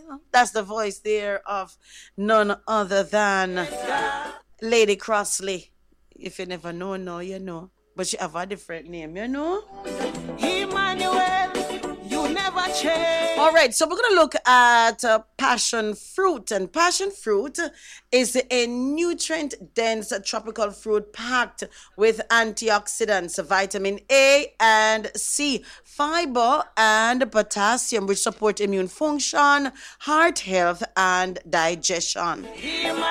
That's the voice there of none other than Lady Crossley. If you never know, no, you know. But she have a different name, you know? Emmanuel, you never change. All right, so we're going to look at passion fruit. And passion fruit is a nutrient-dense tropical fruit packed with antioxidants, vitamin A and C, fiber and potassium, which support immune function, heart health, and digestion.